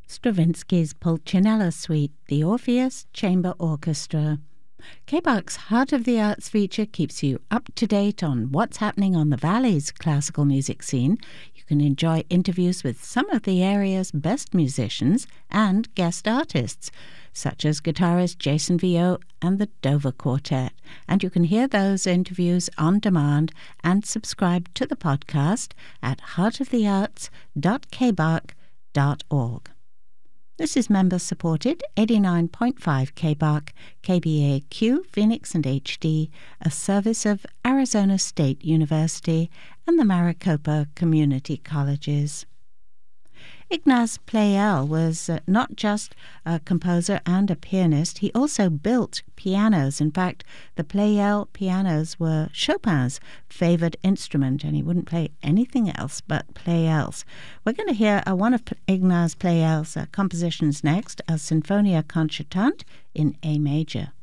Stravinsky's Pulcinella Suite, the Orpheus Chamber Orchestra. KBARC's Heart of the Arts feature keeps you up to date on what's happening on the Valley's classical music scene. You can enjoy interviews with some of the area's best musicians and guest artists, such as guitarist Jason Viau and the Dover Quartet. And you can hear those interviews on demand and subscribe to the podcast at heartofthearts.kbarc.org. This is member-supported 89.5 KBARC, KBAQ, Phoenix and HD, a service of Arizona State University and the Maricopa Community Colleges. Ignaz Pleyel was not just a composer and a pianist, he also built pianos. In fact, the Pleyel pianos were Chopin's favored instrument, and he wouldn't play anything else but Pleyel's. We're going to hear one of Ignaz Pleyel's compositions next, a Sinfonia Concertante in A major.